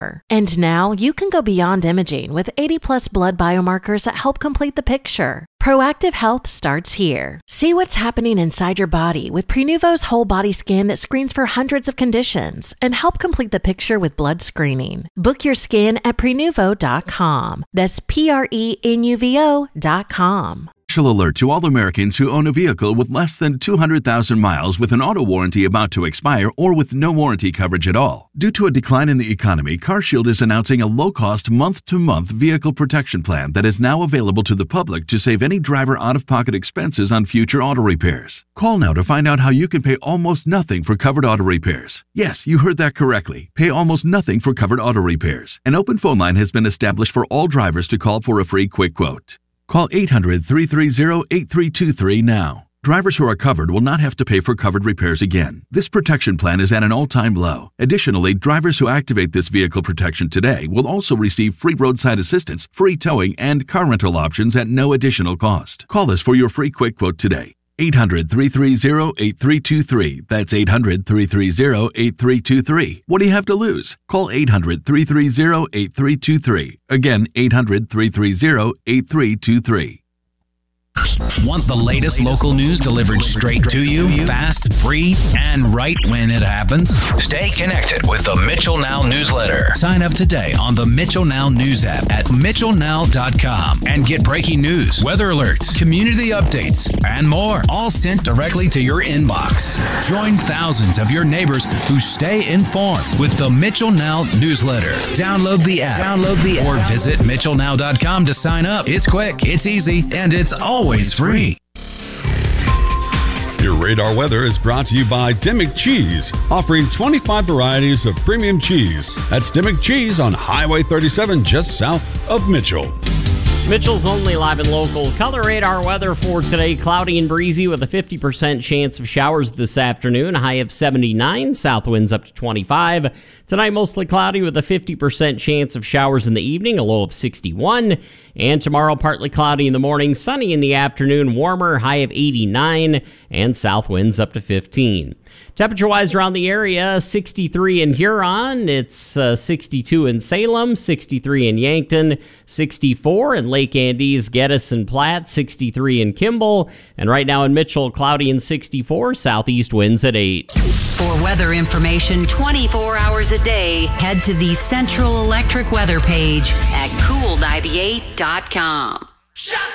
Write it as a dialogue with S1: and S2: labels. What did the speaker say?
S1: And now you can go beyond imaging with 80+ blood biomarkers that help complete the picture. Proactive Health starts here. See what's happening inside your body with Prenuvo's whole body scan that screens for hundreds of conditions and help complete the picture with blood screening. Book your scan at Prenuvo.com. That's Prenuvo.com.
S2: Special alert to all Americans who own a vehicle with less than 200,000 miles with an auto warranty about to expire or with no warranty coverage at all. Due to a decline in the economy, CarShield is announcing a low-cost month-to-month vehicle protection plan that is now available to the public to save any driver out-of-pocket expenses on future auto repairs. Call now to find out how you can pay almost nothing for covered auto repairs. Yes, you heard that correctly. Pay almost nothing for covered auto repairs. An open phone line has been established for all drivers to call for a free quick quote. Call 800-330-8323 now. Drivers who are covered will not have to pay for covered repairs again. This protection plan is at an all-time low. Additionally, drivers who activate this vehicle protection today will also receive free roadside assistance, free towing, and car rental options at no additional cost. Call us for your free quick quote today. 800-330-8323. That's 800-330-8323. What do you have to lose? Call 800-330-8323. Again, 800-330-8323.
S3: Want the latest local news delivered straight to you, fast, free, and right when it happens? Stay connected with the Mitchell Now newsletter. Sign up today on the Mitchell Now news app at mitchellnow.com and get breaking news, weather alerts, community updates, and more, all sent directly to your inbox. Join thousands of your neighbors who stay informed with the Mitchell Now newsletter. Download the app, or visit mitchellnow.com to sign up. It's quick, it's easy, and it's always free.
S4: Your radar weather is brought to you by Dimmick Cheese, offering 25 varieties of premium cheese. That's Dimmick Cheese on Highway 37, just south of Mitchell.
S5: Mitchell's only live and local color radar weather for today. Cloudy and breezy with a 50% chance of showers this afternoon. A high of 79. South winds up to 25. Tonight, mostly cloudy with a 50% chance of showers in the evening. A low of 61. And tomorrow, partly cloudy in the morning. Sunny in the afternoon. Warmer. High of 89. And south winds up to 15. Temperature-wise around the area, 63 in Huron, it's 62 in Salem, 63 in Yankton, 64 in Lake Andes, Geddes and Platte, 63 in Kimball, and right now in Mitchell, cloudy and 64, southeast winds at 8.
S6: For weather information 24 hours a day, head to the Central Electric weather page at cool98.com.